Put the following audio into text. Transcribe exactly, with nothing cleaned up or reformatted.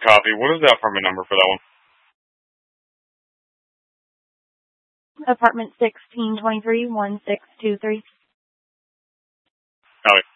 Copy. What is the apartment number for that one? Apartment sixteen twenty-three, one six two three. Copy.